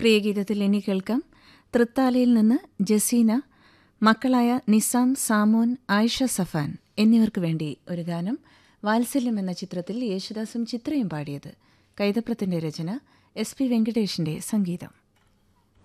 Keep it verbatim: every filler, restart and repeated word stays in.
പ്രിയഗീതത്തിൽ ഇനി കേൾക്കാം തൃത്താലയിൽ നിന്ന് ജസീന, മക്കളായ നിസാം, സാമോൻ, ആയിഷ സഫാൻ എന്നിവർക്ക് വേണ്ടി ഒരു ഗാനം. വാത്സല്യം എന്ന ചിത്രത്തിൽ യേശുദാസും ചിത്രയും പാടിയത്. കൈതപ്രത്തിന്റെ രചന, എസ് പി വെങ്കടേഷിന്റെ സംഗീതം.